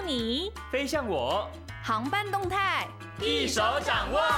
你， 飞向我， 航班动态一手掌握。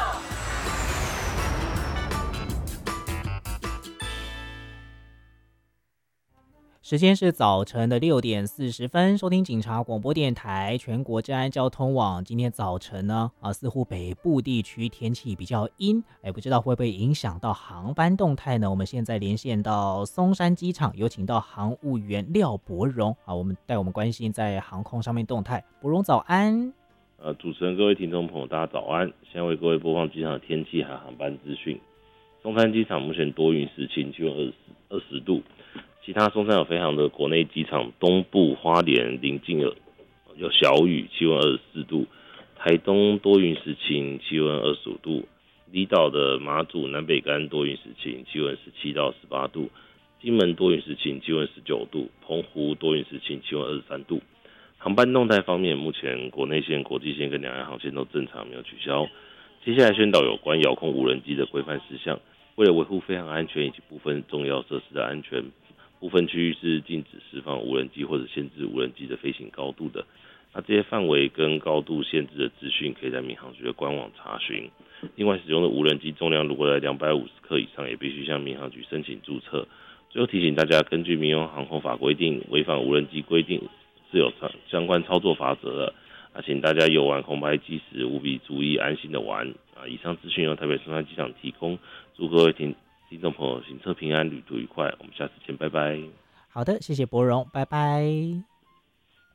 时间是早晨的6:40，收听警察广播电台全国治安交通网。今天早晨呢，似乎北部地区天气比较阴，不知道会不会影响到航班动态呢？我们现在连线到松山机场，有请到航务员廖伯荣我们关心在航空上面动态。伯荣早安。 主持人、各位听众朋友，大家早安！现在为各位播放机场的天气和航班资讯。松山机场目前多云时晴，气温20度。其他松山有飞航的国内机场，东部花莲临近有小雨，气温24度；台东多云时晴，气温25度；离岛的马祖、南北竿多云时晴，气温17到18度；金门多云时晴，气温19度；澎湖多云时晴，气温23度。航班动态方面，目前国内线、国际线跟两岸航线都正常，没有取消。接下来宣导有关遥控无人机的规范事项，为了维护飞航安全以及部分重要设施的安全，部分区域是禁止释放无人机或者限制无人机的飞行高度的。那这些范围跟高度限制的资讯，可以在民航局的官网查询。另外，使用的无人机重量如果在250克以上，也必须向民航局申请注册。最后提醒大家，根据民用航空法规定，违反无人机规定是有相关操作法则的。请大家游玩空拍机时务必注意安心的玩。以上资讯由台北松山机场提供，祝各位听众朋友行车平安，旅途愉快。我们下次见，拜拜。 好的，谢谢伯荣，拜拜。